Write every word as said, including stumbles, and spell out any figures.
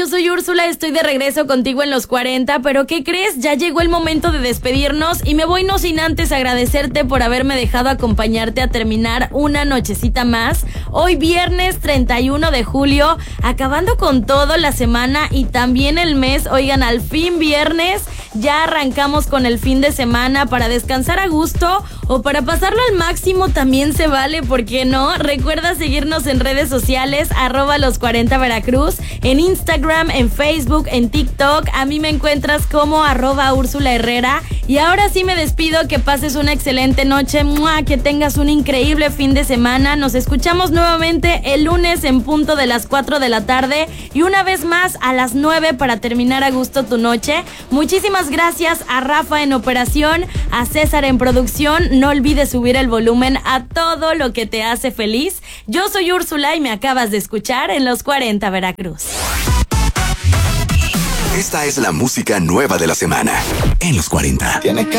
yo soy Úrsula, estoy de regreso contigo en los cuarenta, pero ¿qué crees? Ya llegó el momento de despedirnos y me voy no sin antes agradecerte por haberme dejado acompañarte a terminar una nochecita más. Hoy viernes treinta y uno de julio, acabando con todo la semana y también el mes. Oigan, al fin viernes, ya arrancamos con el fin de semana para descansar a gusto o para pasarlo al máximo también se vale, ¿por qué no? Recuerda seguirnos en redes sociales, arroba los cuarenta Veracruz, en Instagram, en Facebook, en TikTok. A mí me encuentras como arroba Úrsula Herrera. Y ahora sí me despido, que pases una excelente noche, ¡mua! Que tengas un increíble fin de semana. Nos escuchamos nuevamente el lunes en punto de las cuatro de la tarde y una vez más a las nueve para terminar a gusto tu noche. Muchísimas gracias a Rafa en operación, a César en producción. No olvides subir el volumen a todo lo que te hace feliz. Yo soy Úrsula y me acabas de escuchar en los cuarenta Veracruz. Esta es la música nueva de la semana en los cuarenta. Tiene